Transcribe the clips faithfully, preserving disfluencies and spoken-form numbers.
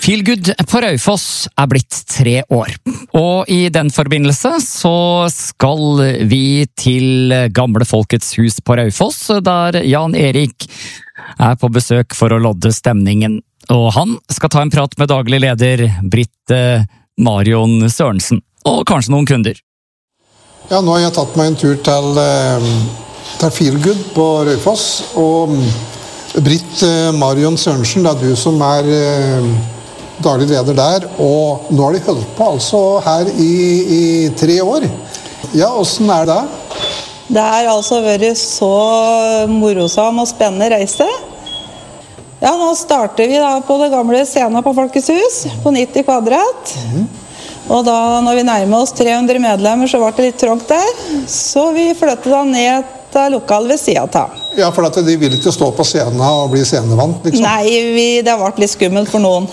Feelgood på Raufoss er blitt tre år, og i den forbindelse så skal vi til Gamle Folkets hus på Raufoss, der Jan Erik er på besøk for å lodde stemningen. Og han skal ta en prat med daglig leder Britt Marion Sørensen, og kanskje noen kunder. Ja, nå har jeg tatt meg en tur til, til Feelgood på Raufoss, og Britt Marion Sørensen, det er du som er daglig leder der, og nå har de holdt på altså her i, i tre år. Ja, hvordan er det? Det har altså vært så morosam og spennende reise. Ja, nå starter vi da på det gamle scenen på Folkets hus, på nitti kvadrat. Mm. Og da, når vi nærmer oss tre hundre medlemmer, så ble det litt trångt der. Så vi flyttet da ned til lokal ved siden av. Ja, for at de vil ikke stå på scenen og bli scenevant, liksom? Nei, vi, det har vært litt skummelt for noen.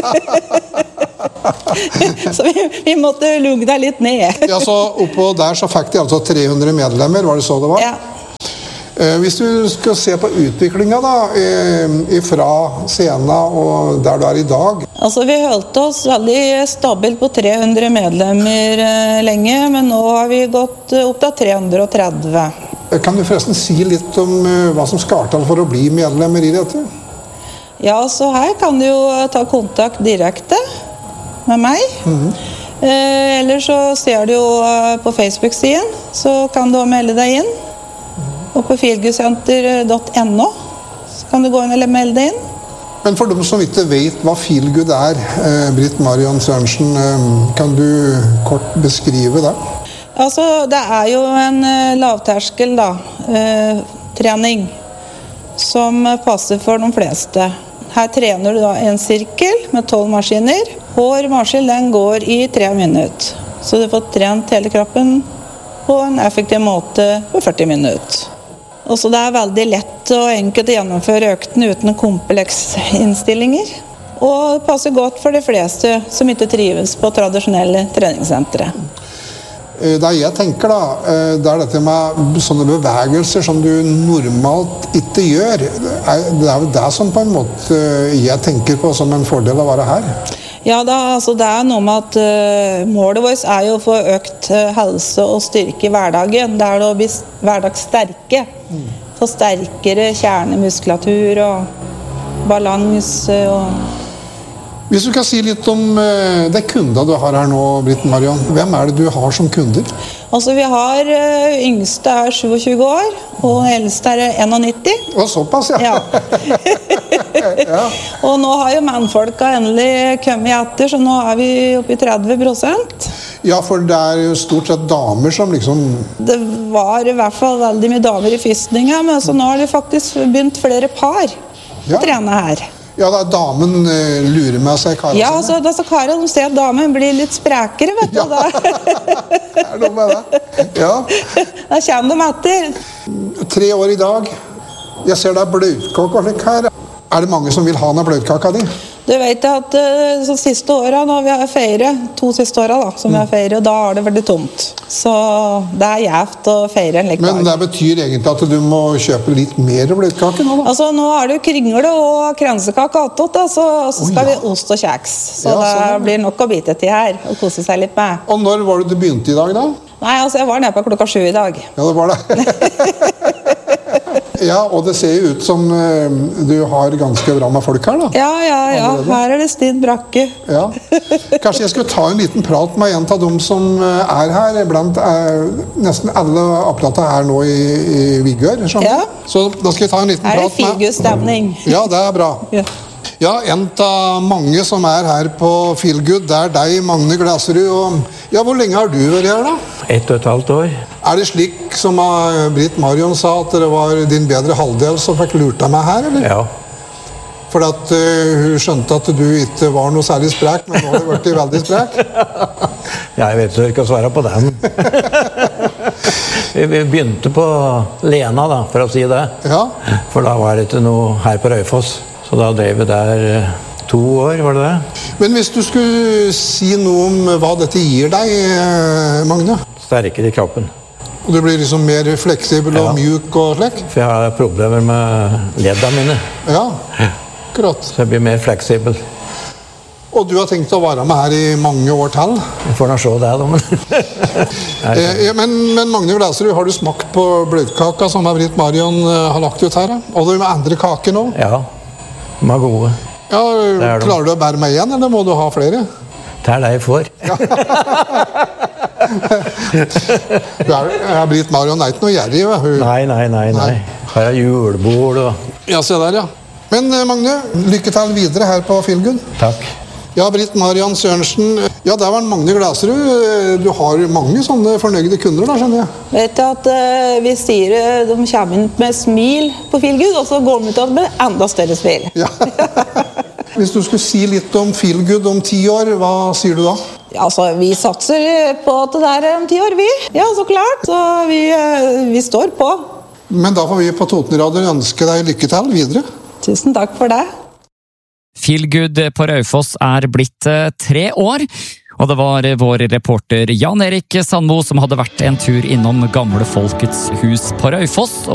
Så vi, vi måtte lugge deg litt ned. Ja, så oppå der så fikk de altså tre hundre medlemmer, var det så det var? Ja. Hvis du skal se på utviklingen da, fra scenen og der du er i dag. Altså vi holdt oss veldig stabilt på tre hundre medlemmer lenge, men nå har vi gått opp til tre hundre og tretti. Kan du forresten si litt om hva som skal til for å bli medlemmer i dette? Ja, så her kan du jo ta kontakt direkte med meg. Mm-hmm. eh, eller så ser du jo på Facebook-siden, så kan du melde deg inn. Og på feelgoodsenter punktum no så kan du gå inn eller melde deg inn. Men for dem som ikke vet hva Feelgood er, eh, Britt Marion Sørensen, eh, kan du kort beskrive det? Altså, det er jo en uh, lavterskel da, uh, trening som passer for de fleste. Her trener du da en sirkel med tolv maskiner. Hver maskin den går i tre minutter. Så du får trent hele kroppen på en effektiv måte på førti minutter. Og så det er veldig lett og enkelt å gjennomføre økten uten komplekse innstillinger. Og det passer godt for de fleste som ikke trives på tradisjonelle treningssentre. Det jeg tenker da, det er dette med sånne bevegelser som du normalt ikke gjør. Det er jo det som på en måte jeg tenker på som en fordel å være her. Ja, da, altså det er noe med at uh, målet vårt er jo å få økt uh, helse og styrke i hverdagen. Det er å bli hverdagssterke. Mm. Få sterkere kjernemuskulatur og balanse og... Hvis du kan si litt om uh, det kunder du har her nå, Britt Marion. Hvem er det du har som kunder? Altså vi har uh, yngste er tjuesyv år, og eldste er nitti. Og såpass, ja. Ja. Ja. Og nå har jo mannfolka endelig kommet etter, så nå er vi oppe i tretti prosent. Ja, for det er jo stort sett damer som liksom... Det var i hvert fall veldig mye damer i fyrstninga, men så nå har det faktisk begynt flere par å trene her. Ja, da damen uh, lurer med seg karene. Ja, altså, altså karene ser at damen blir litt sprekere, vet du. Ja, det er noe med det. Ja. Da kommer de etter. Tre år i dag. Jeg ser det er bløtkake og slik her. Er det mange som vil ha denne bløtkaka di? Du vet at uh, så siste året, når vi har feiret, to siste året da, som vi har feiret, da har det vært tomt. Så det er jævt å feire en lik dag. Men det betyr egentlig at du må kjøpe litt mer bløtkake nå da? Altså, nå er det jo kringle og kransekake attåt, da, så, så skal oh, ja. vi ost og kjeks. Så ja, det sånn. Blir nok å bite til her, og kose seg litt med. Og når var det du begynte i dag da? Nei, altså, jeg var nede på klokka sju i dag. Ja, det var det. Ja, og det ser jo ut som uh, du har ganske bra med folk her da. Ja, ja, ja. Allerede. Her er det stint brakke. Ja. Kanskje jeg skulle ta en liten prat med en av dem som er her, blant uh, nesten alle apparater her nå i, i Vigør. Ja. Så da skal jeg ta en liten her prat med... Her er Feelgood-stemning. Ja, det er bra. Ja. Ja, en av mange som er her på Feelgood, det er deg, Magne Glaserud. Og, ja, hvor lenge har du vært her da? Ett og et halvt år. Er det slik som Britt Marion sa, at det var din bedre halvdel som fikk lurt deg med her, eller? Ja. For at uh, hun skjønte at du ikke var noe særlig sprek, men nå har du vært veldig sprek. Ja, jeg vet ikke hva jeg skal svare på den. Vi begynte på Lena da, for å si det. Ja. For da var det ikke noe her på Raufoss. Så da drev vi der to år, var det det? Men hvis du skulle si noe om hva dette gir deg, Magne? Sterkere i kroppen. Og du blir liksom mer fleksibel og ja. Mjuk og slik? For jeg har problemer med leddene mine. Ja, akkurat. Så jeg blir mer fleksibel. Og du har tenkt å være med her i mange år til? Jeg får nå se det, da. Men, eh, men, men Magne Glæserud, har du smakt på bløtkaka som Britt Marion har lagt ut her? Og det med andre kaker nå? Ja, de er gode. Ja, er klarer du å bære meg igjen, eller må du ha flere? Det er det jeg får. Ja. Britt Marion er ikke noe gjerrig, hun. Nei, nei, nei, nei. Her er julebord og... Ja, se der, ja. Men Magne, lykke til videre her på Feelgood. Takk. Ja, Britt Marion Sørensen. Ja, der var Magne Glæserud. Du har mange sånne fornøyde kunder da, skjønner jeg. Vet du at uh, vi sier de kommer inn med smil på Feelgood, og så går de ut med enda større smil. Ja. Hvis du skulle si litt om Feelgood om ti år, hva sier du da? Ja, altså, vi satser på at det der om ti år, vi. Ja, så klart. Så vi, uh, vi står på. Men da får vi på Totenradio ønske deg lykke til videre. Tusen takk for det. Feelgood på Raufoss er blitt tre år, og det var vår reporter Jan Erik Sandmo som hadde vært en tur innom Gamle Folkets hus på Raufoss.